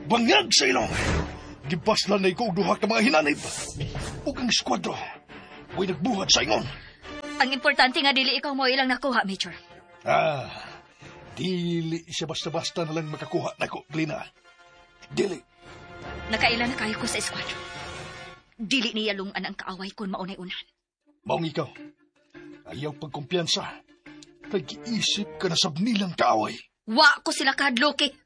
bangag sa ilong. Gipaslan na ko og duha ka mga hinanib. Ug ang skwadro, way nagbuhat sa ingon. Ang importante nga dili ikaw mo ilang nakuha, Major. Dili siya basta-basta na lang makakuha na ko, Glina. Dili. Nakaila na kayo ko sa eskwadro. Dili niya lungan ang kaaway kon maunay-unan. Maong ikaw, ayaw pagkumpiyansa. Nag-iisip ka na sa nilang kaaway. Wa ko sila kahadlokik.